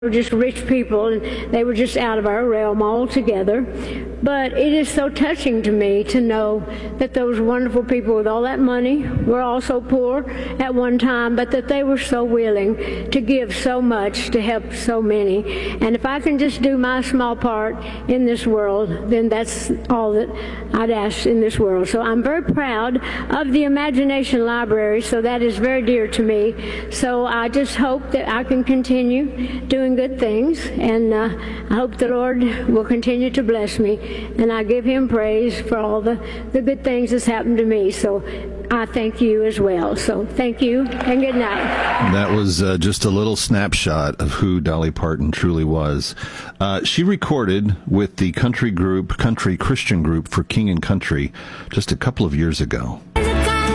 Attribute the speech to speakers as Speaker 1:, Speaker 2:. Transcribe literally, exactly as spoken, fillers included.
Speaker 1: were just rich people, and they were just out of our realm altogether. But it is so touching to me to know that those wonderful people with all that money were also poor at one time, but that they were so willing to give so much to help so many. And if I can just do my small part in this world, then that's all that I'd ask in this world. So I'm very proud of the Imagination Library, so that is very dear to me. So I just hope that I can continue doing good things, and uh, I hope the Lord will continue to bless me, and I give him praise for all the, the good things that's happened to me. So I thank you as well. So thank you, and good night.
Speaker 2: That was uh, just a little snapshot of who Dolly Parton truly was. Uh, she recorded with the country group, country Christian group for King and Country just a couple of years ago.